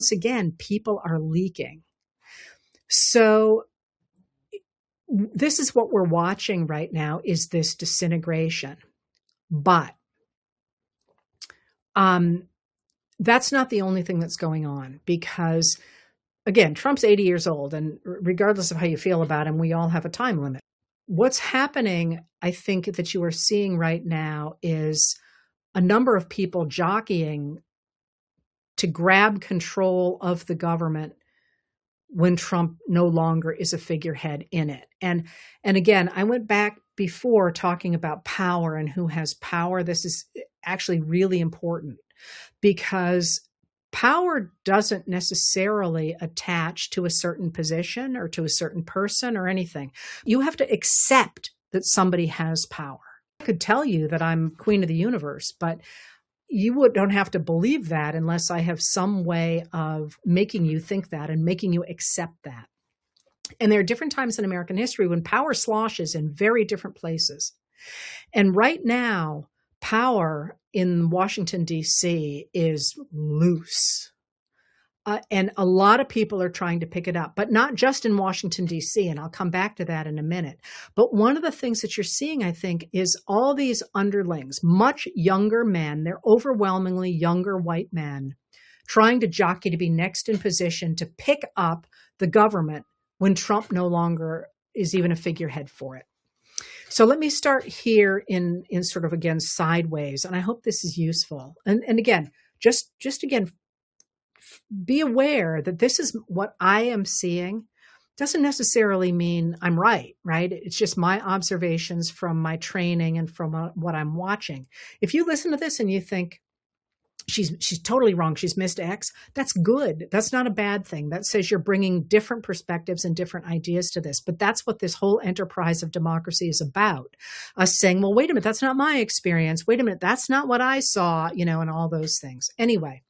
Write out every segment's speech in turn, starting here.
Once again, people are leaking. So this is what we're watching right now, is this disintegration. But that's not the only thing that's going on, because, again, Trump's 80 years old, and regardless of how you feel about him, we all have a time limit. What's happening, I think, that you are seeing right now is a number of people jockeying to grab control of the government when Trump no longer is a figurehead in it. And again, I went back before talking about power and who has power. This is actually really important, because power doesn't necessarily attach to a certain position or to a certain person or anything. You have to accept that somebody has power. I could tell you that I'm queen of the universe, but don't have to believe that unless I have some way of making you think that and making you accept that. And there are different times in American history when power sloshes in very different places. And right now, power in Washington, D.C. is loose. And a lot of people are trying to pick it up, but not just in Washington, D.C., and I'll come back to that in a minute. But one of the things that you're seeing, I think, is all these underlings, much younger men, they're overwhelmingly younger white men, trying to jockey to be next in position to pick up the government when Trump no longer is even a figurehead for it. So let me start here in sort of, again, sideways, and I hope this is useful. And again, just again, be aware that this is what I am seeing. Doesn't necessarily mean I'm right? It's just my observations from my training and from what I'm watching. If you listen to this and you think she's totally wrong, she's missed X, that's good. That's not a bad thing. That says you're bringing different perspectives and different ideas to this. But that's what this whole enterprise of democracy is about. Us saying, well, wait a minute, that's not my experience. Wait a minute, that's not what I saw, and all those things. Anyway.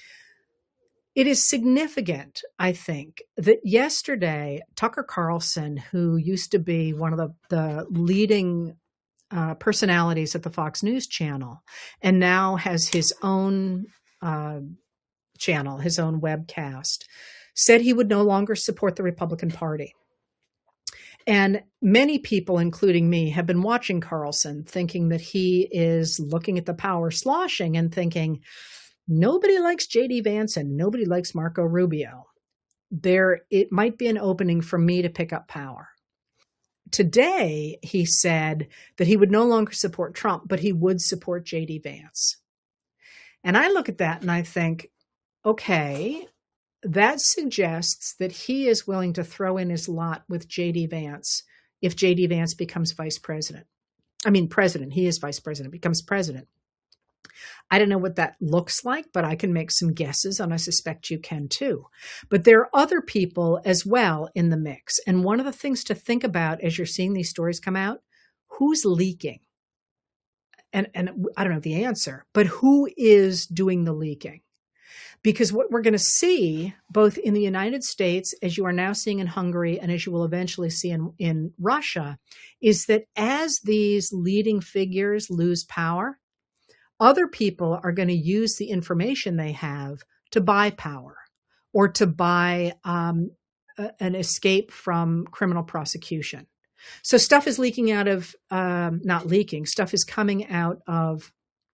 It is significant, I think, that yesterday, Tucker Carlson, who used to be one of the leading personalities at the Fox News channel, and now has his own channel, his own webcast, said he would no longer support the Republican Party. And many people, including me, have been watching Carlson, thinking that he is looking at the power sloshing and thinking, nobody likes J.D. Vance and nobody likes Marco Rubio. It might be an opening for me to pick up power. Today, he said that he would no longer support Trump, but he would support J.D. Vance. And I look at that and I think, okay, that suggests that he is willing to throw in his lot with J.D. Vance if J.D. Vance becomes vice president. I mean, president. He is vice president, becomes president. I don't know what that looks like, but I can make some guesses, and I suspect you can too. But there are other people as well in the mix. And one of the things to think about as you're seeing these stories come out, who's leaking? And I don't know the answer, but who is doing the leaking? Because what we're going to see, both in the United States, as you are now seeing in Hungary, and as you will eventually see in Russia, is that as these leading figures lose power, other people are going to use the information they have to buy power or to buy an escape from criminal prosecution. So stuff is leaking out of, not leaking, stuff is coming out of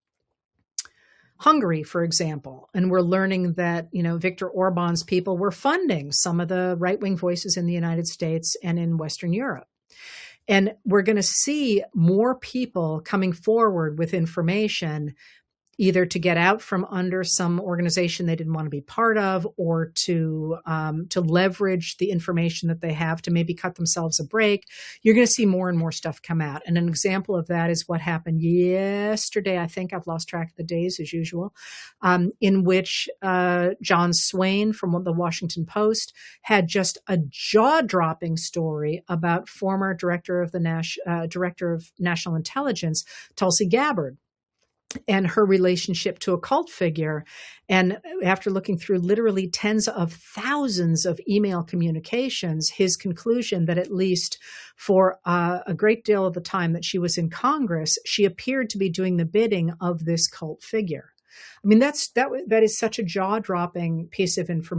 Hungary, for example. And we're learning that, Viktor Orban's people were funding some of the right-wing voices in the United States and in Western Europe. And we're going to see more people coming forward with information, either to get out from under some organization they didn't want to be part of, or to leverage the information that they have to maybe cut themselves a break. You're going to see more and more stuff come out. And an example of that is what happened yesterday. I think I've lost track of the days as usual, in which John Swain from the Washington Post had just a jaw-dropping story about former Director of National Intelligence, Tulsi Gabbard, and her relationship to a cult figure. And after looking through literally tens of thousands of email communications, his conclusion that at least for a great deal of the time that she was in Congress, she appeared to be doing the bidding of this cult figure. I mean, that is such a jaw dropping piece of information.